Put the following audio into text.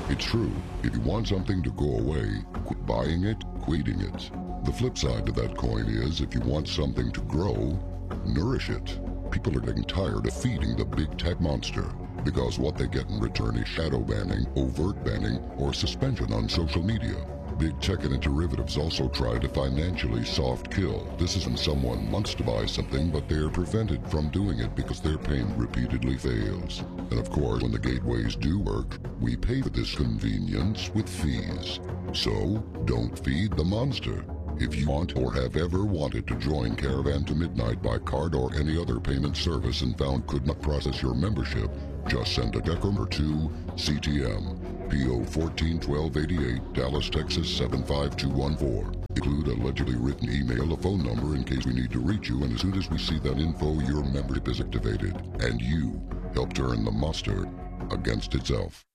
It's true, if you want something to go away, quit buying it, quitting it. The flip side to that coin is, if you want something to grow, nourish it. People are getting tired of feeding the big tech monster, because what they get in return is shadow banning, overt banning, or suspension on social media. Big tech and its derivatives also try to financially soft kill. This is when someone wants to buy something, but they are prevented from doing it because their payment repeatedly fails. And of course, when the gateways do work, we pay for this convenience with fees. So, don't feed the monster. If you want or have ever wanted to join Caravan to Midnight by card or any other payment service and found could not process your membership, just send a check or to CTM, PO 141288, Dallas, Texas 75214. Include a legibly written email, a phone number in case we need to reach you, and as soon as we see that info, your membership is activated, and you help turn the monster against itself.